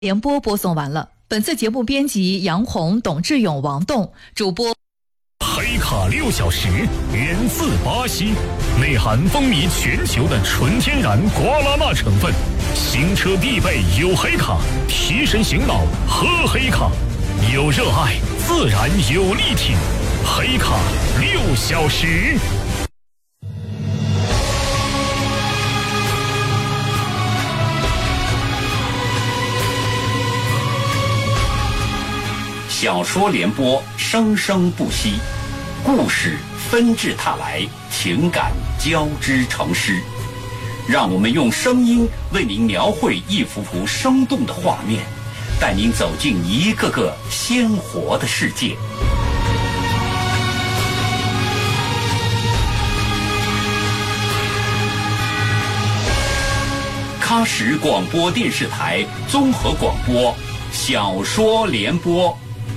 联播播送完了。本次节目编辑杨红、董志勇、王栋，主播黑卡6小时，源自巴西，内含风靡全球的纯天然瓜拉纳成分，行车必备有黑卡，提神醒脑喝黑卡，有热爱自然有力挺，黑卡6小时。 小说联播，生生不息，故事纷至沓来，情感交织成诗。让我们用声音为您描绘一幅幅生动的画面，带您走进一个个鲜活的世界。喀什广播电视台综合广播小说联播。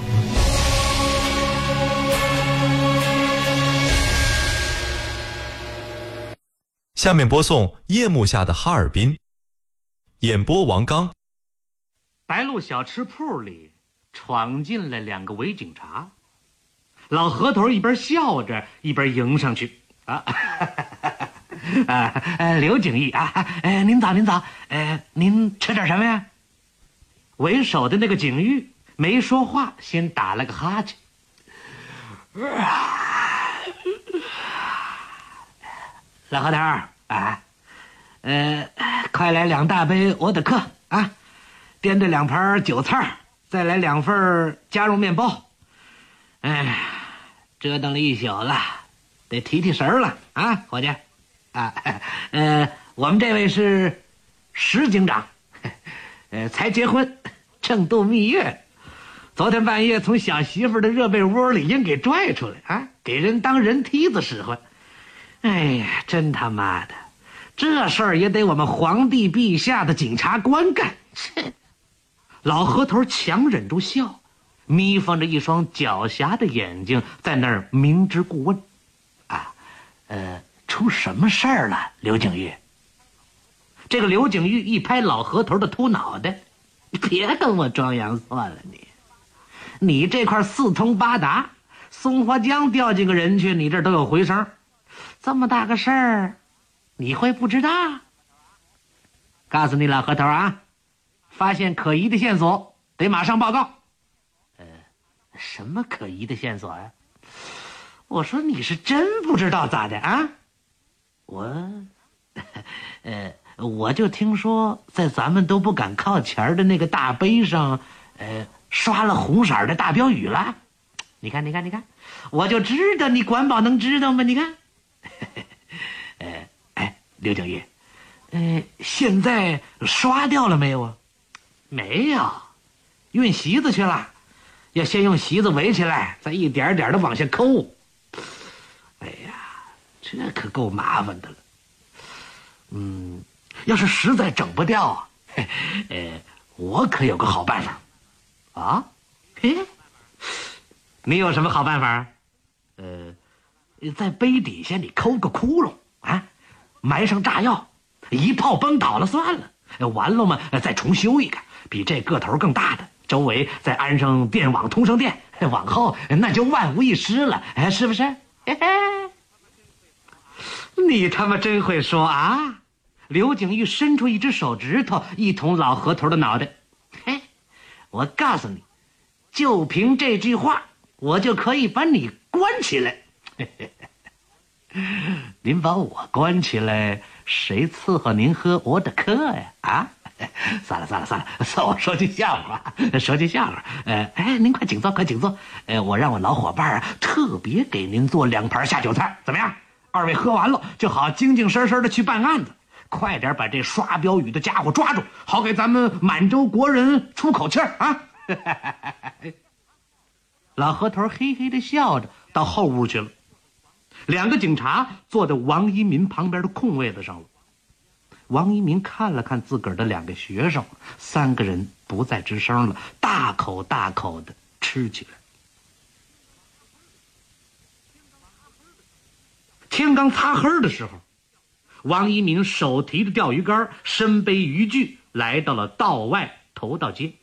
下面播送夜幕下的哈尔滨，演播王刚。 白鹿小吃铺里闯进来2个伪警察，老河头一边笑着一边迎上去刘景义您早您早，您吃点什么呀？为首的那个警玉没说话，先打了个哈欠。老河头快来2大杯我的客啊，掂着2盘韭菜，再来2份加肉面包。折腾了一宿了，得提提神了啊，伙计我们这位是石警长，才结婚，正度蜜月，昨天半夜从小媳妇的热被窝里硬给拽出来啊，给人当人梯子使唤。哎呀，真他妈的，这事儿也得我们皇帝陛下的检察官干。老河头强忍住笑，眯缝着一双狡黠的眼睛，在那儿明知故问：出什么事儿了，刘景玉？这个刘景玉一拍老河头的秃脑袋：别跟我装洋蒜了，你这块四通八达，松花江掉进个人去，你这都有回声。这么大个事儿，你会不知道？告诉你老河头啊，发现可疑的线索，得马上报告。什么可疑的线索啊？我说你是真不知道咋的啊？我就听说在咱们都不敢靠前的那个大碑上，刷了红色的大标语了。你看，我就知道你管保能知道吗？你看。刘景玉，现在刷掉了没有啊？没有，运席子去了，要先用席子围起来，再一点点的往下抠。哎呀，这可够麻烦的了。要是实在整不掉啊，我可有个好办法啊。你有什么好办法？在碑底下你抠个窟窿啊，埋上炸药，一炮崩倒了算了，完了嘛再重修一个比这个头更大的，周围再安上电网通上电，往后那就万无一失了，是不是？你他妈真会说啊！刘景玉伸出一只手指头一捅老河头的脑袋。我告诉你，就凭这句话，我就可以把你关起来。您把我关起来，谁伺候您喝我的客呀？算了，算我说句笑话。您快请坐，我让我老伙伴特别给您做2盘下酒菜，怎么样？2位喝完了就好精精神神的去办案子，快点把这刷标语的家伙抓住，好给咱们满洲国人出口气儿啊！老河头嘿嘿的笑着到后屋去了。2个警察坐在王一民旁边的空位子上了。王一民看了看自个儿的2个学生，3个人不再吱声了，大口大口的吃起来。天刚擦黑的时候，王一民手提着钓鱼竿，身背渔具，来到了道外投头到街，